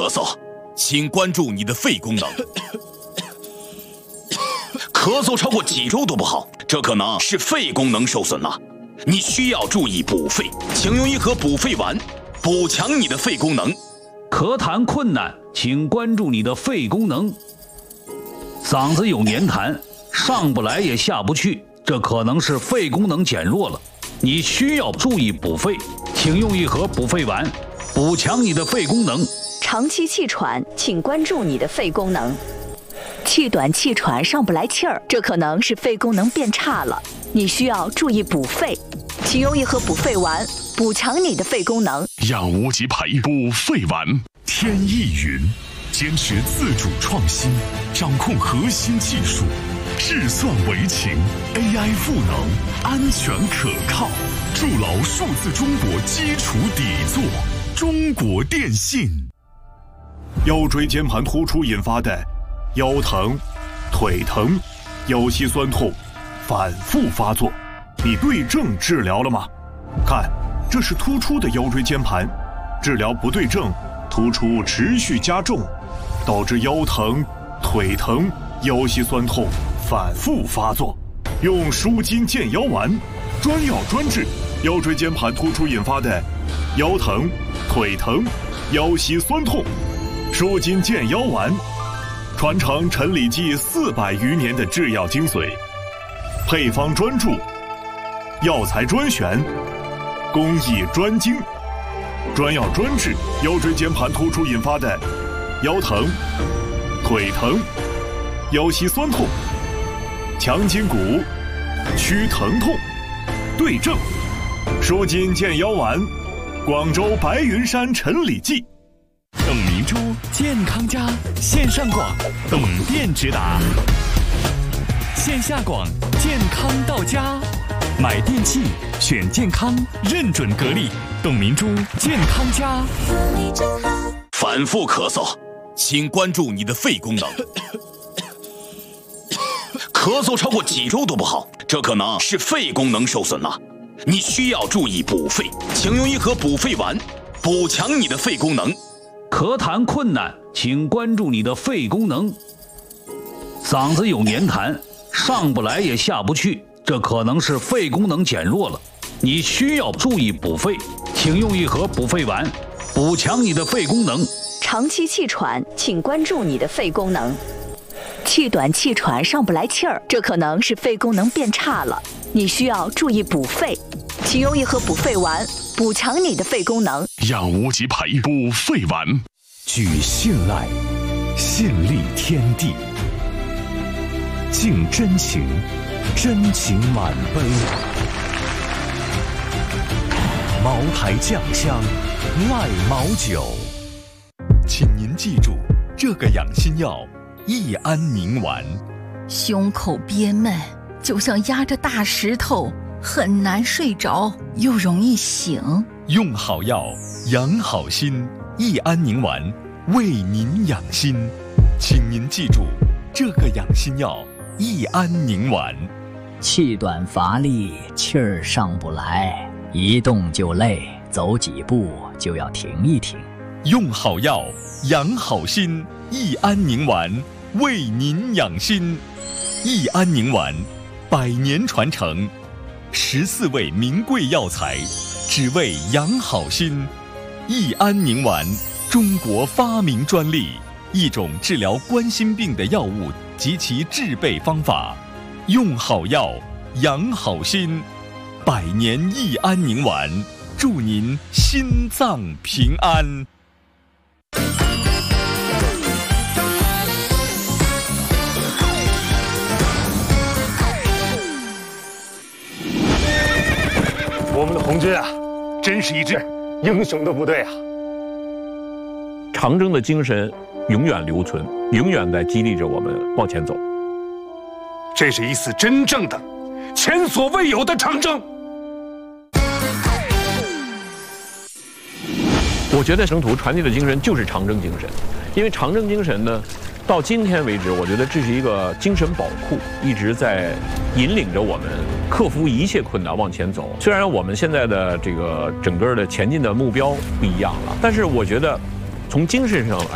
咳嗽，请关注你的肺功能。咳嗽超过几周都不好，这可能是肺功能受损了。你需要注意补肺，请用一盒补肺丸，补强你的肺功能。 咳痰困难，请关注你的肺功能。嗓子有黏痰，上不来也下不去，这可能是肺功能减弱了。你需要注意补肺，请用一盒补肺丸，补强你的肺功能。 长期气喘，请关注你的肺功能。气短气喘上不来气儿，这可能是肺功能变差了。你需要注意补肺，请用一盒补肺丸，补强你的肺功能。 养无极培补肺丸，天意云，坚持自主创新，掌控核心技术，智算为情 ，AI 赋能，安全可靠，筑牢数字中国基础底座。中国电信。 腰椎间盘突出引发的腰疼、腿疼、腰膝酸痛反复发作，你对症治疗了吗？看，这是突出的腰椎间盘，治疗不对症，突出持续加重，导致腰疼、腿疼、腰膝酸痛反复发作。用舒筋健腰丸，专药专治腰椎间盘突出引发的腰疼、腿疼、腰膝酸痛。舒筋健腰丸，传承陈李济400余年的制药精髓，配方专注，药材专选，工艺专精，专药专治腰椎间盘突出引发的腰疼、腿疼、腰膝酸痛，强筋骨，祛疼痛，对症。舒筋健腰丸，广州白云山陈李济。 董明珠健康家线上广，董店直达；线下广，健康到家。买电器选健康，认准格力，董明珠健康家。 反复咳嗽，请关注你的肺功能。咳嗽超过几周都不好，这可能是肺功能受损了。你需要注意补肺，请用一盒补肺丸，补强你的肺功能。 咳痰困难，请关注你的肺功能。嗓子有黏痰，上不来也下不去，这可能是肺功能减弱了。你需要注意补肺，请用一盒补肺丸，补强你的肺功能。 长期气喘，请关注你的肺功能。气短气喘上不来气儿，这可能是肺功能变差了。你需要注意补肺，请用一盒补肺丸，补强你的肺功能。 养无极培补肺丸， 举信赖，信立天地，敬真情，真情满杯。茅台酱香，赖茅酒。 请您记住这个养心药益安宁丸。 胸口憋闷，就像压着大石头，很难睡着，又容易醒。 用好药，养好心，益安宁丸为您养心。请您记住这个养心药益安宁丸。 气短乏力，气儿上不来，一动就累，走几步就要停一停。 用好药，养好心，益安宁丸为您养心。益安宁丸100年传承，14味名贵药材，只为养好心。益安宁丸，中国发明专利，一种治疗冠心病的药物及其制备方法。用好药，养好心，100年益安宁丸，祝您心脏平安。 我们的红军啊，真是一支英雄的部队啊！ 长征的精神永远留存，永远在激励着我们往前走。 这是一次真正的、前所未有的长征。 我觉得征途传递的精神就是长征精神，因为长征精神呢，到今天为止，我觉得这是一个精神宝库，一直在引领着我们克服一切困难往前走。虽然我们现在的这个整个的前进的目标不一样了，但是我觉得从精神上来